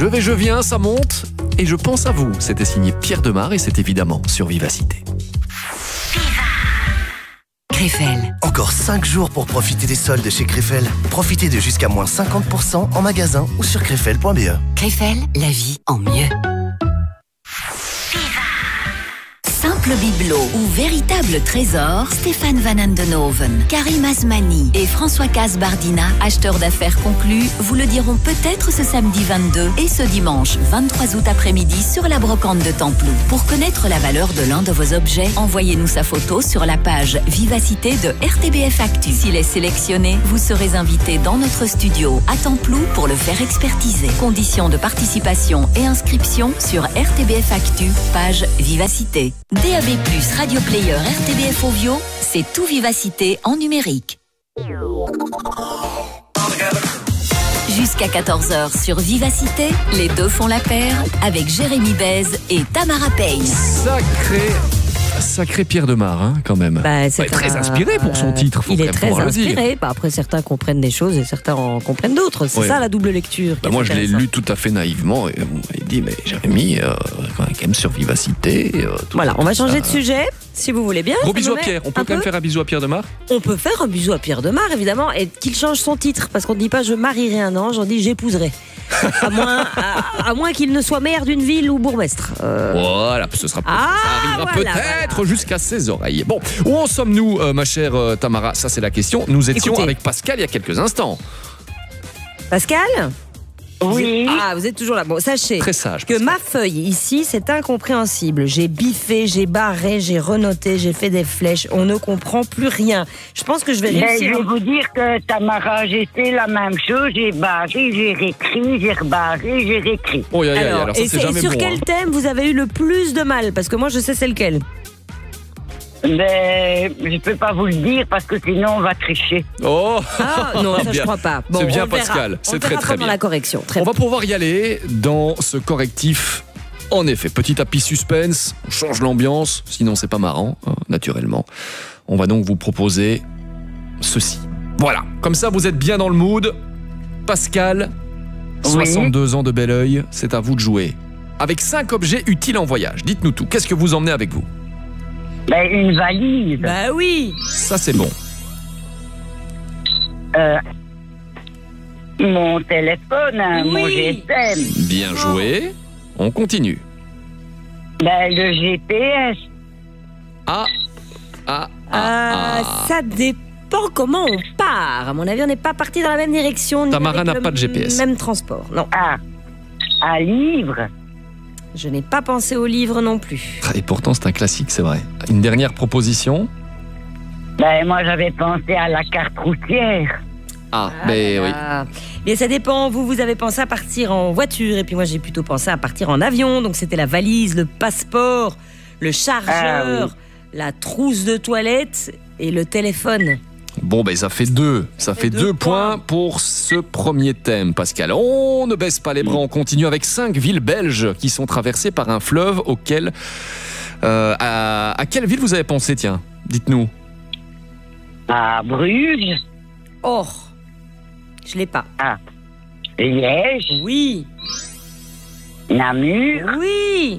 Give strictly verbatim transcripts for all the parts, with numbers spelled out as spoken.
Je vais, je viens, ça monte et je pense à vous. C'était signé Pierre Demar et c'est évidemment sur Vivacité. Krefel. Encore cinq jours pour profiter des soldes chez Krefel. Profitez de jusqu'à moins cinquante pour cent en magasin ou sur krefel point b e. Krefel, la vie en mieux. Simple bibelot ou véritable trésor, Stéphane Van Andenhoven, Karim Asmani et François Casbardina, acheteurs d'affaires conclus, vous le diront peut-être ce samedi vingt-deux et ce dimanche vingt-trois août après-midi sur la brocante de Templou. Pour connaître la valeur de l'un de vos objets, envoyez-nous sa photo sur la page Vivacité de R T B F Actu. S'il est sélectionné, vous serez invité dans notre studio à Templou pour le faire expertiser. Conditions de participation et inscription sur R T B F Actu, page Vivacité. D A B plus, Radio Player, R T B F Ovio, c'est tout Vivacité en numérique. Jusqu'à quatorze heures sur Vivacité, les deux font la paire avec Jérémy Bèze et Tamara Payne. Sacré, sacré Pierre Demar, hein, quand même. Bah, c'est ouais, très un, inspiré pour son titre. Faut il quand est même très pouvoir le dire. inspiré. Bah, après, certains comprennent des choses et certains en comprennent d'autres. C'est ouais. ça la double lecture. Bah moi, je l'ai lu tout à fait naïvement et on m'a dit, mais Jérémy, euh, quand même sur Vivacité. Euh, voilà, on va changer ça. de sujet, si vous voulez bien. Gros bisous à Pierre. On peut quand peu. même faire un bisou à Pierre Demar. On peut faire un bisou à Pierre Demar, évidemment, et qu'il change son titre, parce qu'on ne dit pas je marierai un ange, on dit j'épouserai. à moins, à, à moins qu'il ne soit maire d'une ville ou bourgmestre. Euh... Voilà, ce sera ah, ça arrivera voilà, peut-être voilà. jusqu'à ses oreilles. Bon, où en sommes-nous, euh, ma chère euh, Tamara? Ça, c'est la question. Nous étions Écoutez. avec Pascal il y a quelques instants. Pascal? Oui. Vous êtes... Ah, vous êtes toujours là. Bon, sachez Très sage, que Pascal. ma feuille ici, c'est incompréhensible. J'ai biffé, j'ai barré, j'ai renoté, j'ai fait des flèches. On ne comprend plus rien. Je pense que je vais Ben, réussir. je vais vous dire que Tamara, j'ai fait la même chose. J'ai barré, j'ai réécrit, j'ai rebarré, j'ai réécrit. Oh, yeah, yeah, yeah. Alors, Alors ça, et, c'est c'est- jamais et sur bon, quel hein. thème vous avez eu le plus de mal? Parce que moi, je sais c'est lequel. Ben, je peux pas vous le dire parce que sinon on va tricher. Oh Ah non, ça je Bien. crois pas. Bon, C'est bien, on verra. Pascal. On C'est très, verra très pendant bien. la correction. Très On bien. va pouvoir y aller dans ce correctif. En effet, petit tapis suspense, on change l'ambiance, sinon c'est pas marrant, hein, naturellement. On va donc vous proposer ceci. Voilà, comme ça vous êtes bien dans le mood. Pascal, Oui. soixante-deux ans de bel oeil, c'est à vous de jouer. Avec cinq objets utiles en voyage, dites-nous tout. Qu'est-ce que vous emmenez avec vous? Ben, une valise. Bah oui. Ça c'est bon. Euh, mon téléphone, hein, mon Oui. G P S. Bien joué. On continue. Ben, le G P S. Ah, ah, Euh, ah, ah. Ça dépend comment on part. À mon avis, on n'est pas parti dans la même direction. ni Tamara avec n'a le pas de G P S. Même transport. Non. Ah, un livre. Je n'ai pas pensé au livre non plus. Et pourtant c'est un classique, c'est vrai. Une dernière proposition. Ben, moi j'avais pensé à la carte routière. Ah, mais oui. Ah. Mais ça dépend. Vous, vous avez pensé à partir en voiture, et puis moi, j'ai plutôt pensé à partir en avion. Donc, c'était la valise, le passeport, le chargeur, Ah la trousse de toilette et le téléphone. Bon, ben ça fait deux. Ça fait deux deux points points. pour ce premier thème, Pascal. On ne baisse pas les bras, on continue avec cinq villes belges qui sont traversées par un fleuve auquel... Euh, à, à quelle ville vous avez pensé, tiens? Dites-nous. À Bruges. Oh, je l'ai pas. Liège. Oui, Namur. oui.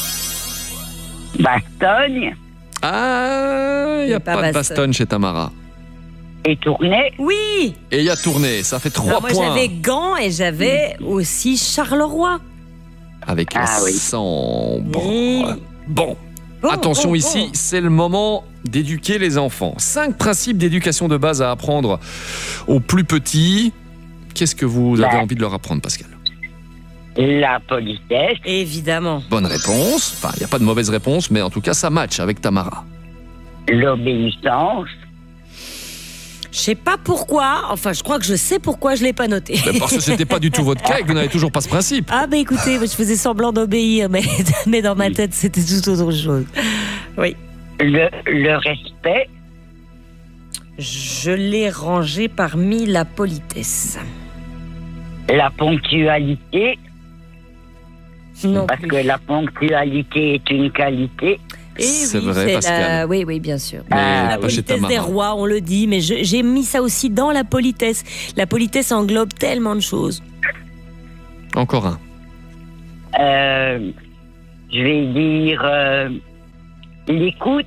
Bastogne. Ah, il n'y a pas pas, de Bastogne. Bastogne chez Tamara. Et Tournai. Oui. Et il y a Tournai, ça fait trois Alors, moi, points. j'avais Gand et j'avais aussi Charleroi. Avec la Ah oui. Sambre. Oui. Bon, Bon, attention bon, ici, bon. c'est le moment d'éduquer les enfants. Cinq principes d'éducation de base à apprendre aux plus petits. Qu'est-ce que vous avez Bah. envie de leur apprendre, Pascal? La politesse. Évidemment. Bonne réponse. Enfin, il n'y a pas de mauvaise réponse, mais en tout cas, ça match avec Tamara. L'obéissance. Je sais pas pourquoi, enfin je crois que je sais pourquoi je l'ai pas noté. Ben, parce que c'était pas du tout votre cas et que vous n'avez toujours pas ce principe. Ah bah écoutez, je faisais semblant d'obéir, mais, mais dans ma tête c'était tout autre chose. Oui. Le, le respect. Je l'ai rangé parmi la politesse. La ponctualité. Non Parce plus. que la ponctualité est une qualité. Eh C'est oui, vrai, c'est Pascal. la- Oui, oui, bien sûr. Mais Ah, la pas chez politesse des Tamara. rois, on le dit, mais je- j'ai mis ça aussi dans la politesse. La politesse englobe tellement de choses. Encore un. Euh, je vais dire euh, l'écoute.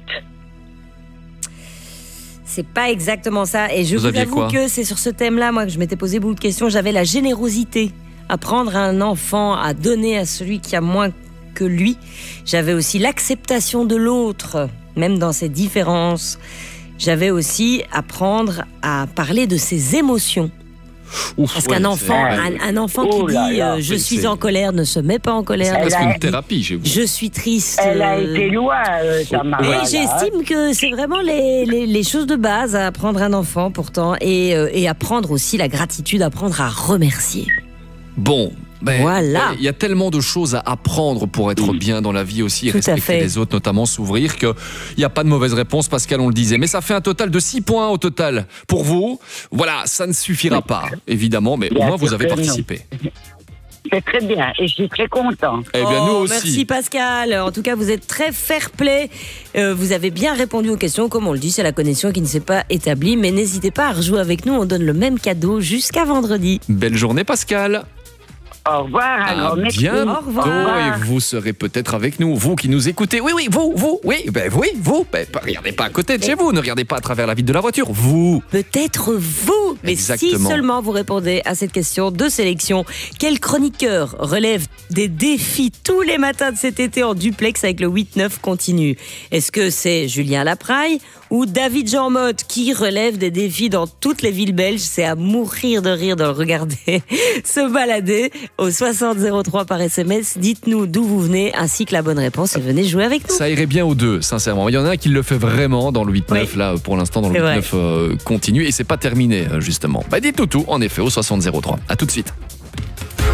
C'est pas exactement ça. Et je Vous vous, aviez avoue quoi que c'est sur ce thème-là, moi, que je m'étais posé beaucoup de questions. J'avais la générosité. Apprendre à un enfant à donner à celui qui a moins que lui. J'avais aussi l'acceptation de l'autre, même dans ses différences. J'avais aussi apprendre à parler de ses émotions. Ouf, Parce ouais, qu'un c'est- enfant, ouais. un, un enfant Oh qui là dit là. euh, je Oui, suis c'est- en colère ne se met pas en colère. Elle Presque a une dit- thérapie chez vous. Je suis triste. Elle a euh, été loin, euh, Tamara. Oui, là, hein. j'estime que c'est vraiment les, les, les choses de base à apprendre à un enfant pourtant et, euh, et apprendre aussi la gratitude, apprendre à remercier. Bon. Ben, Voilà. ouais, il y a tellement de choses à apprendre pour être bien dans la vie aussi, et Tout à respecter fait. les autres, notamment s'ouvrir, qu'il n'y a pas de mauvaise réponse, Pascal, on le disait. Mais ça fait un total de six points au total pour vous. Voilà, ça ne suffira pas, évidemment, mais au Bien moins vous sûr avez que non. participé. C'est très bien et je suis très content. Eh bien, Oh, nous aussi. Merci Pascal. En tout cas, vous êtes très fair-play. Euh, vous avez bien répondu aux questions. Comme on le dit, c'est la connexion qui ne s'est pas établie. Mais n'hésitez pas à rejouer avec nous. On donne le même cadeau jusqu'à vendredi. Belle journée, Pascal. Au revoir, un À grand merci. bientôt, Au revoir. et vous serez peut-être avec nous, vous qui nous écoutez. Oui, oui, vous, vous, oui, ben oui, vous. Ben, regardez pas à côté de chez vous, ne regardez pas à travers la vitre de la voiture, vous. Peut-être vous. Mais si Exactement. seulement vous répondez à cette question de sélection, quel chroniqueur relève des défis tous les matins de cet été en duplex avec le huit neuf continu? Est-ce que c'est Julien Lapraille ou David Jean Motte qui relève des défis dans toutes les villes belges? C'est à mourir de rire de le regarder se balader au soixante zéro trois par S M S. Dites-nous d'où vous venez ainsi que la bonne réponse et venez jouer avec nous. Ça irait bien aux deux, sincèrement. Il y en a un qui le fait vraiment dans le huit neuf, Oui. là, pour l'instant, dans le C'est huit vrai. neuf euh, continu, et c'est pas terminé, euh, justement. Bah, dites-nous tout, en effet, au soixante zéro trois. À tout de suite.